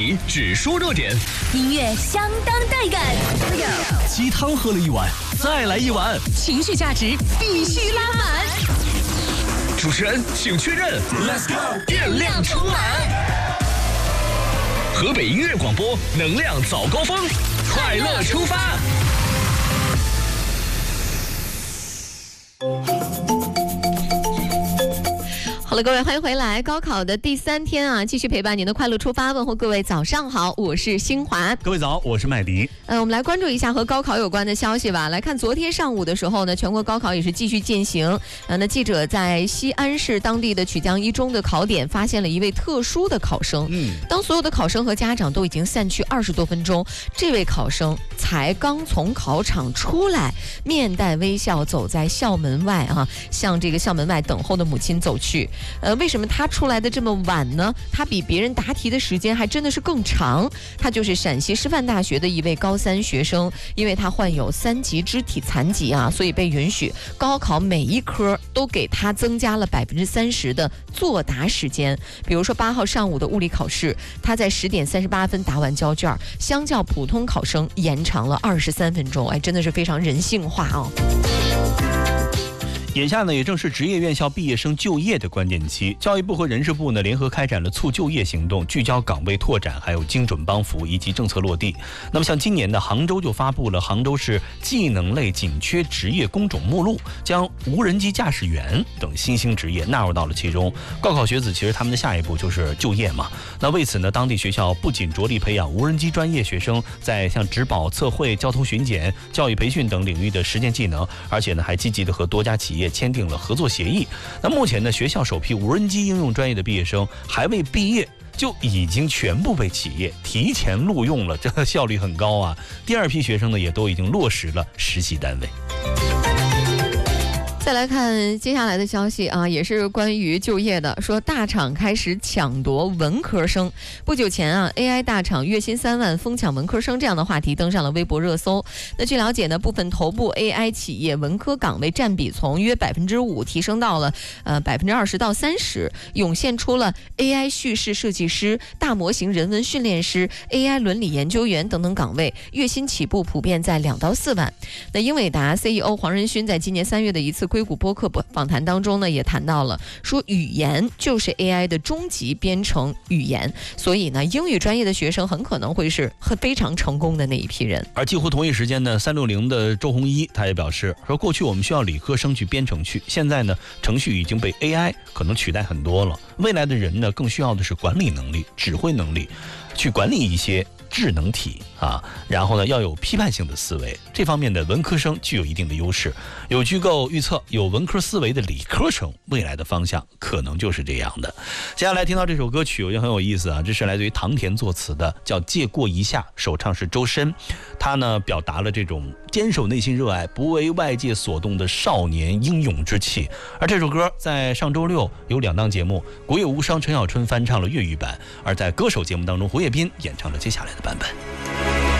题，只说热点， 音乐相当带感， 鸡汤喝了一碗，再来一碗， 情绪价值必须拉满。 主持人请确认 ，Let's go， 电量充满。河北音乐广播，能量早高峰，快乐出发。 好了，各位，欢迎回来。高考的第3天啊，继续陪伴您的快乐出发，问候各位早上好，我是新华。 各位早，我是麦迪。 我们来关注一下和高考有关的消息吧。来看昨天上午的时候呢，全国高考也是继续进行。那记者在西安市当地的曲江一中的考点发现了一位特殊的考生。当所有的考生和家长都已经散去20多分钟，这位考生才刚从考场出来，面带微笑走在校门外啊，向这个校门外等候的母亲走去。为什么他出来的这么晚呢？他比别人答题的时间还真的是更长。他就是陕西师范大学的一位高3学生，因为他患有3级肢体残疾啊，所以被允许高考每一科都给他增加了30%的作答时间。比如说8号上午的物理考试，他在10点38分答完交卷，相较普通考生延长了23分钟。真的是非常人性化哦。 眼下呢，也正是职业院校毕业生就业的关键期。教育部和人事部呢联合开展了促就业行动，聚焦岗位拓展，还有精准帮扶以及政策落地。那么像今年的杭州就发布了杭州市技能类紧缺职业工种目录，将无人机驾驶员等新兴职业纳入到了其中。高考学子其实他们的下一步就是就业嘛。那为此呢，当地学校不仅着力培养无人机专业学生在像值保、测绘、交通巡检、教育培训等领域的实践技能，而且呢还积极的和多家企业签订了合作协议。那目前呢，学校首批无人机应用专业的毕业生还未毕业，就已经全部被企业提前录用了，这个效率很高啊。第2批学生呢，也都已经落实了实习单位。 再来看接下来的消息啊，也是关于就业的，说大厂开始抢夺文科生。不久前啊 ，AI 大厂月薪3万疯抢文科生这样的话题登上了微博热搜。那据了解呢，部分头部 AI 企业文科岗位占比从约5%提升到了20%到30%，涌现出了 AI 叙事设计师、大模型人文训练师、AI 伦理研究员等等岗位，月薪起步普遍在2到4万。那英伟达 CEO 黄仁勋在今年3月的一次硅谷播客访谈当中呢，也谈到了说语言就是 AI 的终极编程语言，所以呢，英语专业的学生很可能会是非常成功的那一批人。 而几乎同一时间呢，360的周鸿祎他也表示说，过去我们需要理科生去编程序，现在呢，程序已经被 AI 可能取代很多了。未来的人呢，更需要的是管理能力、指挥能力，去管理一些智能体啊，然后呢要有批判性的思维，这方面的文科生具有一定的优势。有机构预测，有文科思维的理科生未来的方向可能就是这样的。接下来听到这首歌曲，我觉得很有意思啊，这是来自于唐田作词的，叫《借过一下》，首唱是周深。他呢表达了这种坚守内心热爱、不为外界所动的少年英勇之气。而这首歌在上周6有2档节目，国乐无双陈小春翻唱了粤语版，而在歌手节目当中，胡彦斌演唱了接下来的版本。